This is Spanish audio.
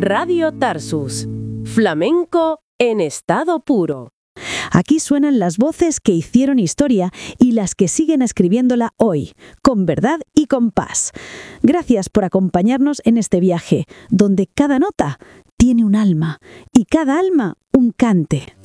Radio Tarsus. Flamenco en estado puro. Aquí suenan las voces que hicieron historia y las que siguen escribiéndola hoy, con verdad y con paz. Gracias por acompañarnos en este viaje, donde cada nota tiene un alma y cada alma un cante.